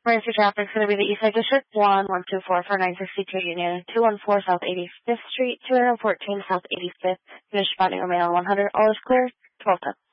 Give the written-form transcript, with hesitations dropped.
Emergency traffic is going to be the Eastside District 1124 for 962 Union, 214 South 85th Street, 214 South 85th. Finish spotting remain on 100. All is clear. 12 10.